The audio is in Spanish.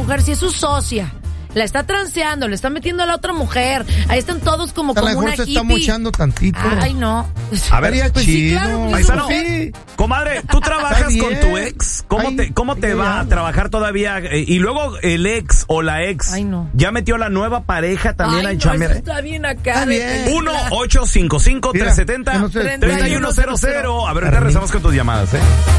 mujer, si es su socia, la está transeando, le está metiendo a la otra mujer, ahí están todos como una hippie. A lo mejor se está mochando tantito. Ay, no. A ver, pues chido. Sí, claro, paisano, sí. Comadre, ¿tú trabajas con tu ex? ¿Cómo te va a trabajar todavía? Y luego el ex o la ex. Ay, no. ¿Ya metió la nueva pareja también a chambear? Eso está bien acá. Está bien. 1-855-370-3100. A ver, ahorita regresamos con tus llamadas,